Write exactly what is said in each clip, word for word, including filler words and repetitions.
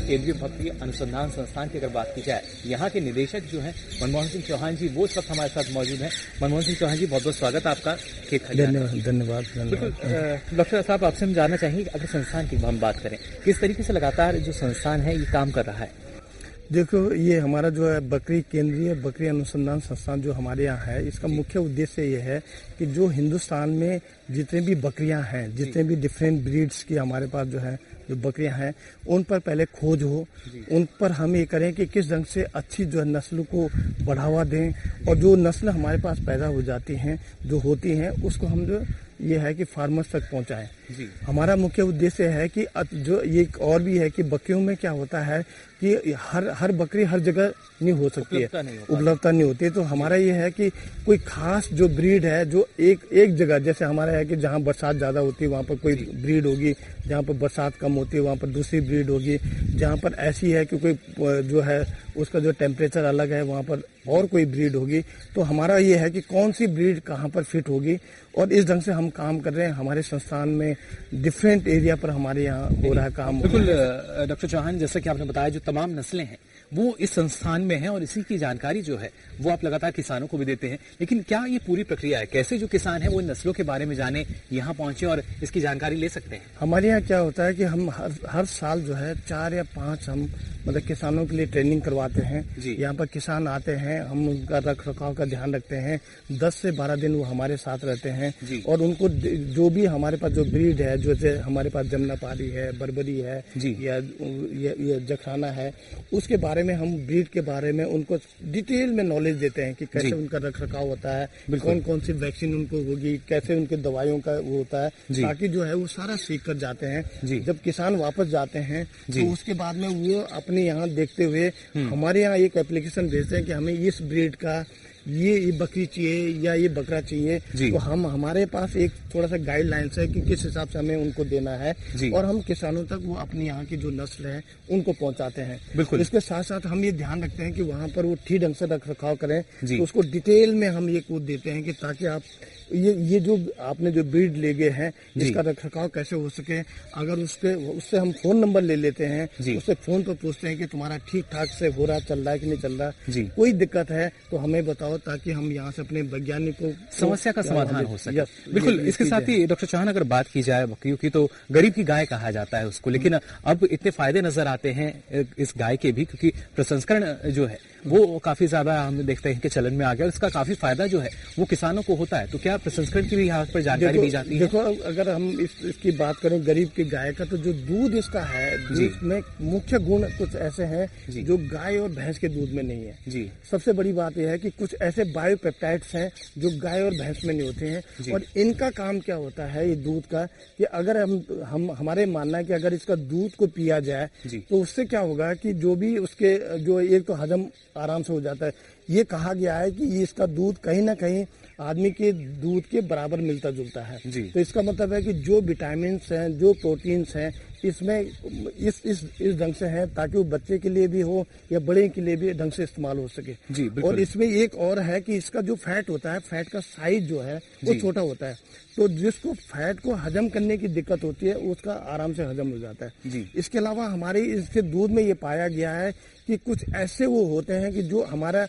केंद्रीय बकरी अनुसंधान संस्थान की अगर बात की जाए, यहाँ के निदेशक जो हैं मनमोहन सिंह चौहान जी, वो इस वक्त हमारे साथ मौजूद हैं। मनमोहन सिंह चौहान जी, बहुत बहुत स्वागत आपका खेत खलिहान। धन्यवाद धन्यवाद बिल्कुल। डॉक्टर साहब, आपसे हम जानना चाहेंगे अगर संस्थान की हम बात करें, किस तरीके से लगातार जो संस्थान है ये काम कर रहा है? देखो, ये हमारा जो है बकरी केंद्रीय बकरी अनुसंधान संस्थान जो हमारे यहाँ है, इसका मुख्य उद्देश्य ये है कि जो हिंदुस्तान में जितने भी बकरियां हैं, जितने भी डिफरेंट ब्रीड्स की हमारे पास जो है जो बकरियां हैं, उन पर पहले खोज हो, उन पर हम ये करें कि किस ढंग से अच्छी जो है नस्ल को बढ़ावा दें, और जो नस्ल हमारे पास पैदा हो जाती हैं, जो होती हैं, उसको हम जो ये है कि फार्मर्स तक पहुंचाएं। हमारा मुख्य उद्देश्य है कि जो ये और भी है कि बकरियों में क्या होता है कि हर हर बकरी हर जगह नहीं हो सकती है, उपलब्धता नहीं होती है। तो हमारा ये है कि कोई खास जो ब्रीड है जो एक एक जगह, जैसे हमारा है कि जहाँ बरसात ज्यादा होती है वहाँ पर कोई ब्रीड होगी, जहाँ पर बरसात कम होती है वहाँ पर दूसरी ब्रीड होगी, जहाँ पर ऐसी है कि कोई जो है उसका जो टेम्परेचर अलग है वहाँ पर और कोई ब्रीड होगी। तो हमारा ये है कि कौन सी ब्रीड कहाँ पर फिट होगी, और इस ढंग से हम काम कर रहे हैं। हमारे संस्थान में डिफरेंट एरिया पर हमारे यहाँ हो रहा है काम। बिल्कुल डॉक्टर चौहान, जैसा कि आपने बताया जो तमाम नस्लें हैं वो इस संस्थान में है, और इसी की जानकारी जो है वो आप लगातार किसानों को भी देते हैं। लेकिन क्या ये पूरी प्रक्रिया है, कैसे जो किसान है वो नस्लों के बारे में जाने, यहाँ पहुंचे और इसकी जानकारी ले सकते हैं? हमारे यहाँ क्या होता है कि हम हर, हर साल जो है चार या पांच हम मतलब किसानों के लिए ट्रेनिंग करवाते हैं। यहाँ पर किसान आते हैं, हम उनका रख रखाव का ध्यान रखते हैं। दस से बारह दिन वो हमारे साथ रहते हैं, और उनको जो भी हमारे पास जो ब्रीड है, जैसे हमारे पास जमुनापारी है, बर्बरी है, या, या, या जखराना है, उसके बारे में हम ब्रीड के बारे में उनको डिटेल में नॉलेज देते हैं कि कैसे उनका रख रखाव होता है, कौन कौन सी वैक्सीन उनको होगी, कैसे उनके दवाइयों का वो होता है, ताकि जो है वो सारा सीख कर जाते हैं। जब किसान वापस जाते हैं तो उसके बाद में वो अपने यहाँ देखते हुए हमारे यहाँ एक एप्लीकेशन भेजते हैं कि हमें इस ब्रीड का ये ये बकरी चाहिए या ये बकरा चाहिए। तो हम हमारे पास एक थोड़ा सा गाइडलाइंस है कि किस हिसाब से हमें उनको देना है, और हम किसानों तक वो अपने यहाँ की जो नस्ल है उनको पहुँचाते हैं। बिल्कुल। इसके साथ साथ हम ये ध्यान रखते हैं कि वहाँ पर वो ठीक ढंग से रख रखाव करें, तो उसको डिटेल में हम ये कूद देते हैं कि ताकि आप ये ये जो आपने जो ब्रीड ले गए हैं इसका रख रखाव कैसे हो सके। अगर उसके उससे हम फोन नंबर ले लेते हैं, उससे फोन पर पूछते हैं कि तुम्हारा ठीक ठाक से हो रहा, चल रहा है कि नहीं चल रहा, कोई दिक्कत है तो हमें बताओ, ताकि हम यहाँ से अपने वैज्ञानिकों समस्या का समाधान हो सके। बिल्कुल। इसके साथ ही डॉक्टर चौहान, अगर बात की जाए बकरियों की, तो गरीब की गाय कहा जाता है उसको, लेकिन अब इतने फायदे नजर आते हैं इस गाय के भी, क्योंकि प्रसंस्करण जो है वो काफी ज्यादा हम देखते हैं कि चलन में आ गया, और इसका काफी फायदा जो है वो किसानों को होता है। तो क्या प्रसंस्करण की भी यहाँ पर जानकारी दी जाती है? देखो, अगर हम इस, इसकी बात करें गरीब की गाय का, तो जो दूध इसका है, इसमें मुख्य गुण कुछ ऐसे हैं जो गाय और भैंस के दूध में नहीं है। जी। सबसे बड़ी बात यह है कि कुछ ऐसे बायोपेप्टाइड्स हैं जो गाय और भैंस में नहीं होते हैं, और इनका काम क्या होता है ये दूध का, कि अगर हम हम हमारे मानना है कि अगर इसका दूध को पिया जाए तो उससे क्या होगा कि जो भी उसके जो एक तो हजम आराम से हो जाता है। ये कहा गया है कि ये इसका दूध कहीं ना कहीं आदमी के दूध के बराबर मिलता जुलता है। तो इसका मतलब है कि जो विटामिन हैं, जो प्रोटीन्स हैं, इसमें इस इस इस ढंग से है ताकि वो बच्चे के लिए भी हो या बड़े के लिए भी ढंग से इस्तेमाल हो सके। जी, और इसमें एक और है कि इसका जो फैट होता है, फैट का साइज जो है वो छोटा होता है, तो जिसको फैट को हजम करने की दिक्कत होती है उसका आराम से हजम हो जाता है। जी। इसके अलावा हमारे इसके दूध में ये पाया गया है कि कुछ ऐसे वो होते हैं कि जो हमारा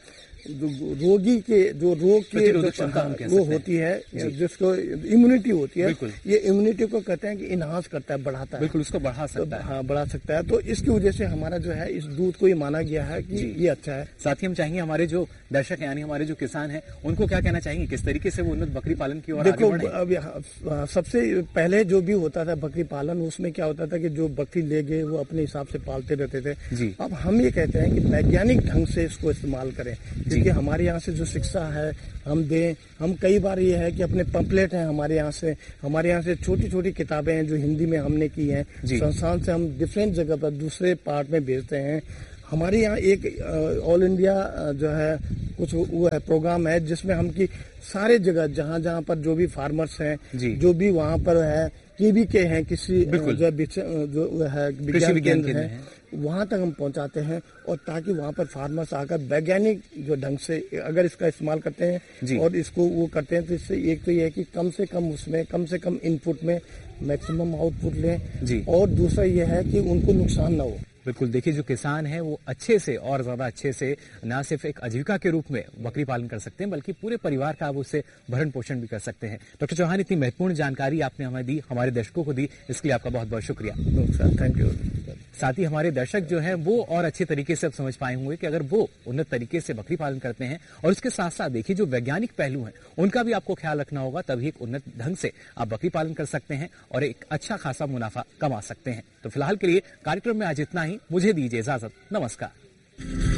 रोगी के जो रोग के वो होती है, जिसको इम्यूनिटी होती है, ये इम्यूनिटी को कहते हैं कि इनहांस करता है, बढ़ाता है। बिल्कुल, उसको बढ़ा सकता है। हाँ, बढ़ा सकता है। तो इसकी वजह से हमारा जो है इस दूध को ये माना गया है कि ये अच्छा है। साथ ही हम चाहेंगे हमारे जो दर्शक हैं, यानी हमारे जो किसान हैं, उनको क्या कहना चाहेंगे, किस तरीके से वो उन्नत बकरी पालन की ओर आगे बढ़े? अब सबसे पहले जो भी होता था बकरी पालन, उसमें क्या होता था कि जो बकरी ले गए वो अपने हिसाब से पालते रहते थे। अब हम ये कहते हैं कि वैज्ञानिक ढंग से इसको इस्तेमाल करें, क्योंकि हमारे यहाँ से जो शिक्षा है हम दें। हम कई बार ये है कि अपने पंपलेट हैं हमारे यहाँ से, हमारे यहाँ से छोटी छोटी किताबें हैं जो हिंदी में हमने की हैं, संस्थान से हम डिफरेंट जगह पर दूसरे पार्ट में भेजते हैं। हमारे यहाँ एक ऑल इंडिया जो है कुछ वो है प्रोग्राम है जिसमें हम की सारे जगह जहाँ जहाँ पर जो भी फार्मर्स हैं, जो भी वहाँ पर है केवी के हैं, किसी जो जो है विज्ञान केंद्र है, वहाँ तक हम पहुँचाते हैं, और ताकि वहाँ पर फार्मर्स आकर वैज्ञानिक जो ढंग से अगर इसका इस्तेमाल करते हैं और इसको वो करते हैं, तो इससे एक तो ये है कि कम से कम उसमें कम से कम इनपुट में मैक्सिमम आउटपुट लें, और दूसरा ये है कि उनको नुकसान ना हो। बिल्कुल, देखिए जो किसान है वो अच्छे से और ज्यादा अच्छे से न सिर्फ एक आजीविका के रूप में बकरी पालन कर सकते हैं बल्कि पूरे परिवार का आप उससे भरण पोषण भी कर सकते हैं। डॉक्टर चौहान, इतनी महत्वपूर्ण जानकारी आपने हमें दी, हमारे दर्शकों को दी, इसके लिए आपका बहुत बहुत शुक्रिया। Thank you. साथ ही हमारे दर्शक जो हैं वो और अच्छे तरीके से अब समझ पाए होंगे कि अगर वो उन्नत तरीके से बकरी पालन करते हैं और उसके साथ साथ देखिए जो वैज्ञानिक पहलू हैं उनका भी आपको ख्याल रखना होगा, तभी एक उन्नत ढंग से आप बकरी पालन कर सकते हैं और एक अच्छा खासा मुनाफा कमा सकते हैं। तो फिलहाल के लिए कार्यक्रम में आज इतना ही, मुझे दीजिए इजाजत, नमस्कार।